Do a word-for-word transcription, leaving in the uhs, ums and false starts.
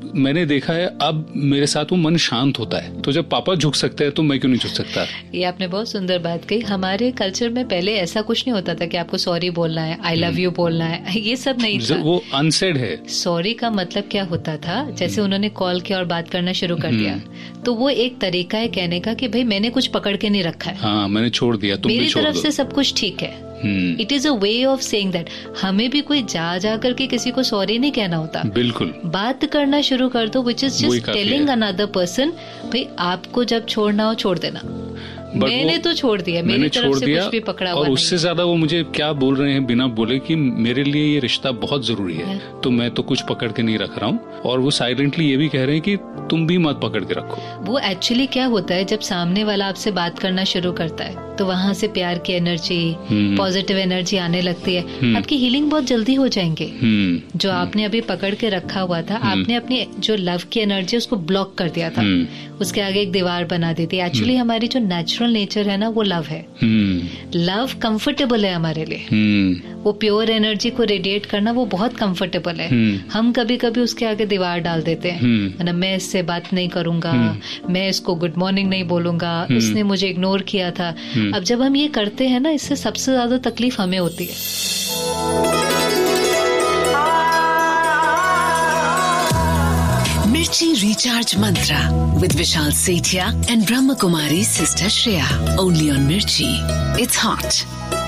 मैंने देखा है अब मेरे साथ वो मन शांत होता है। तो जब पापा झुक सकते हैं तो मैं क्यों नहीं झुक सकता? ये आपने बहुत सुंदर बात कही। हमारे कल्चर में पहले ऐसा कुछ नहीं होता था कि आपको सॉरी बोलना है, आई लव यू बोलना है, ये सब नहीं था। वो अनसेड है। सॉरी का मतलब क्या होता था, जैसे उन्होंने कॉल किया और बात करना शुरू कर दिया, तो वो एक तरीका है कहने का कि भाई मैंने कुछ पकड़ के नहीं रखा है, हाँ मैंने छोड़ दिया, तुम भी छोड़ दो। मेरी तरफ से सब कुछ ठीक है। It is a way of saying that. हमें भी कोई जा जा करके किसी को सॉरी नहीं कहना होता, बिल्कुल बात करना शुरू कर दो, which is just telling another person भाई आपको जब छोड़ना हो छोड़ देना। मैंने तो छोड़ दिया, मेरी तरफ से कुछ भी पकड़ा हुआ और उससे ज्यादा वो मुझे क्या बोल रहे हैं बिना बोले कि मेरे लिए ये रिश्ता बहुत जरूरी है, है। तो मैं तो कुछ पकड़ के नहीं रख रहा हूँ। और वो साइलेंटली ये भी कह रहे हैं कि तुम भी मत पकड़ के रखो। वो एक्चुअली क्या होता है, जब सामने वाला आपसे बात करना शुरू करता है तो वहाँ से प्यार की एनर्जी, पॉजिटिव एनर्जी आने लगती है, आपकी हीलिंग बहुत जल्दी हो जाएंगे। जो आपने अभी पकड़ के रखा हुआ था, आपने अपनी जो लव की एनर्जी उसको ब्लॉक कर दिया था, उसके आगे एक दीवार बना दी थी। एक्चुअली हमारी जो नेचुरल नेचर है ना वो लव है। लव कंफर्टेबल है हमारे लिए, वो प्योर एनर्जी को रेडिएट करना वो बहुत कंफर्टेबल है। हम कभी कभी उसके आगे दीवार डाल देते हैं ना, मैं इससे बात नहीं करूंगा, मैं इसको गुड मॉर्निंग नहीं बोलूंगा, उसने मुझे इग्नोर किया था। अब जब हम ये करते हैं ना, इससे सबसे ज्यादा तकलीफ हमें होती है। मिर्ची recharge Mantra with Vishal Sethia and Brahma Kumari sister Shreya, only on Mirchi. It's hot.